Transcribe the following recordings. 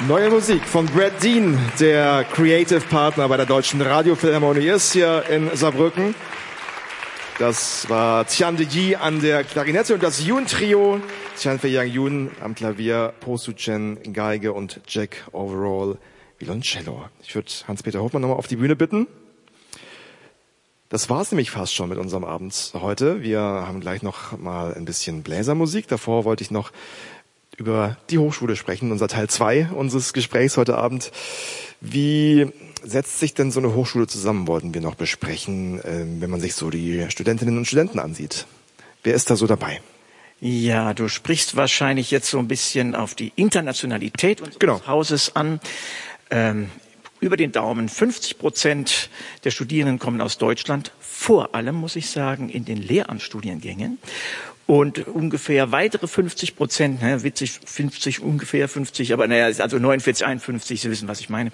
Neue Musik von Brad Dean, der Creative Partner bei der Deutschen Radiophilharmonie ist hier in Saarbrücken. Das war Tian de Yi an der Klarinette und das Yoon-Trio. Tian Fei-Yang Yoon am Klavier, Po Su-chen Geige und Jack Overall Violoncello. Ich würde Hans-Peter Hofmann nochmal auf die Bühne bitten. Das war's nämlich fast schon mit unserem Abend heute. Wir haben gleich noch mal ein bisschen Bläsermusik. Davor wollte ich noch über die Hochschule sprechen, unser Teil 2 unseres Gesprächs heute Abend. Wie setzt sich denn so eine Hochschule zusammen, wollten wir noch besprechen, wenn man sich so die Studentinnen und Studenten ansieht. Wer ist da so dabei? Ja, du sprichst wahrscheinlich jetzt so ein bisschen auf die Internationalität unseres Hauses an. Über den Daumen 50% der Studierenden kommen aus Deutschland, vor allem, muss ich sagen, in den Lehramtsstudiengängen. Und ungefähr weitere 50%, witzig, 50, ungefähr 50, aber also 49, 51, Sie wissen, was ich meine,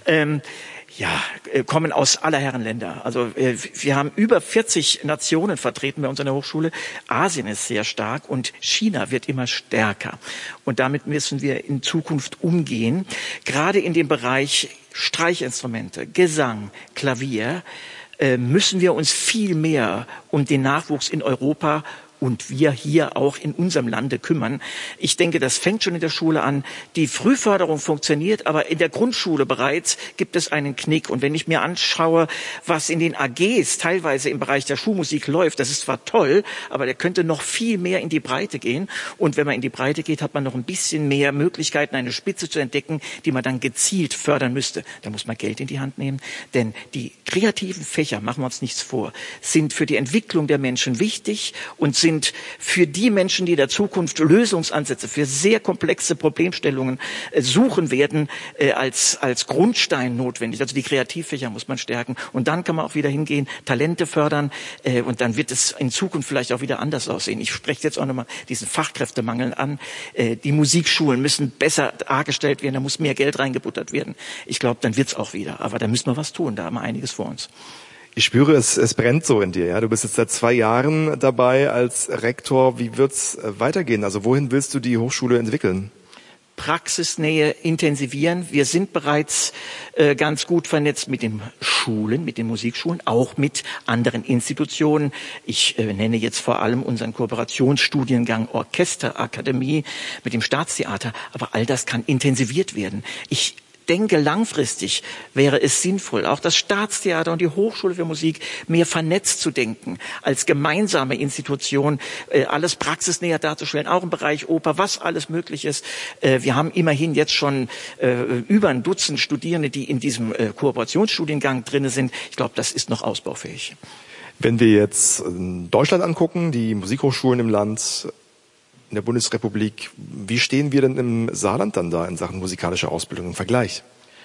kommen aus aller Herren Länder. Also wir haben über 40 Nationen vertreten bei uns an der Hochschule. Asien ist sehr stark und China wird immer stärker. Und damit müssen wir in Zukunft umgehen. Gerade in dem Bereich Streichinstrumente, Gesang, Klavier, müssen wir uns viel mehr um den Nachwuchs in Europa und wir hier auch in unserem Lande kümmern. Ich denke, das fängt schon in der Schule an. Die Frühförderung funktioniert, aber in der Grundschule bereits gibt es einen Knick. Und wenn ich mir anschaue, was in den AGs teilweise im Bereich der Schulmusik läuft, das ist zwar toll, aber der könnte noch viel mehr in die Breite gehen. Und wenn man in die Breite geht, hat man noch ein bisschen mehr Möglichkeiten, eine Spitze zu entdecken, die man dann gezielt fördern müsste. Da muss man Geld in die Hand nehmen. Denn die kreativen Fächer, machen wir uns nichts vor, sind für die Entwicklung der Menschen wichtig und sind für die Menschen, die der Zukunft Lösungsansätze für sehr komplexe Problemstellungen suchen werden, als Grundstein notwendig. Also die Kreativfächer muss man stärken. Und dann kann man auch wieder hingehen, Talente fördern. Und dann wird es in Zukunft vielleicht auch wieder anders aussehen. Ich spreche jetzt auch nochmal diesen Fachkräftemangel an. Die Musikschulen müssen besser dargestellt werden. Da muss mehr Geld reingebuttert werden. Ich glaube, dann wird's auch wieder. Aber da müssen wir was tun. Da haben wir einiges vor uns. Ich spüre, es brennt so in dir. Ja, du bist jetzt seit 2 Jahren dabei als Rektor. Wie wird's weitergehen? Also wohin willst du die Hochschule entwickeln? Praxisnähe intensivieren. Wir sind bereits ganz gut vernetzt mit den Schulen, mit den Musikschulen, auch mit anderen Institutionen. Ich nenne jetzt vor allem unseren Kooperationsstudiengang Orchesterakademie mit dem Staatstheater. Aber all das kann intensiviert werden. Ich denke, langfristig wäre es sinnvoll, auch das Staatstheater und die Hochschule für Musik mehr vernetzt zu denken, als gemeinsame Institution, alles praxisnäher darzustellen, auch im Bereich Oper, was alles möglich ist. Wir haben immerhin jetzt schon über ein Dutzend Studierende, die in diesem Kooperationsstudiengang drin sind. Ich glaube, das ist noch ausbaufähig. Wenn wir jetzt Deutschland angucken, die Musikhochschulen im Land, in der Bundesrepublik, wie stehen wir denn im Saarland dann da in Sachen musikalischer Ausbildung im Vergleich?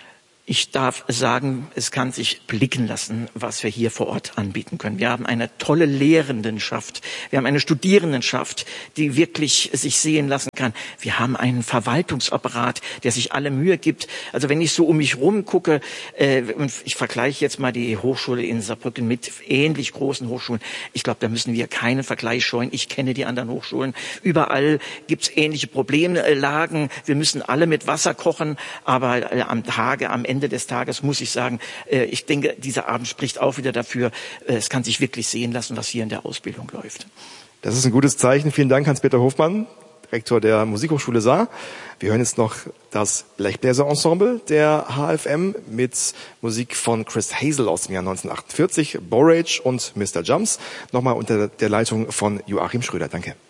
Ich darf sagen, es kann sich blicken lassen, was wir hier vor Ort anbieten können. Wir haben eine tolle Lehrendenschaft. Wir haben eine Studierendenschaft, die wirklich sich sehen lassen kann. Wir haben einen Verwaltungsapparat, der sich alle Mühe gibt. Also wenn ich so um mich rum gucke, und ich vergleiche jetzt mal die Hochschule in Saarbrücken mit ähnlich großen Hochschulen. Ich glaube, da müssen wir keinen Vergleich scheuen. Ich kenne die anderen Hochschulen. Überall gibt es ähnliche Problemlagen. Wir müssen alle mit Wasser kochen, aber am Ende des Tages muss ich sagen, ich denke, dieser Abend spricht auch wieder dafür, es kann sich wirklich sehen lassen, was hier in der Ausbildung läuft. Das ist ein gutes Zeichen. Vielen Dank, Hans-Peter Hofmann, Rektor der Musikhochschule Saar. Wir hören jetzt noch das Blechbläser-Ensemble der HFM mit Musik von Chris Hazel aus dem Jahr 1948, Borage und Mr. Jumps. Nochmal unter der Leitung von Joachim Schröder. Danke.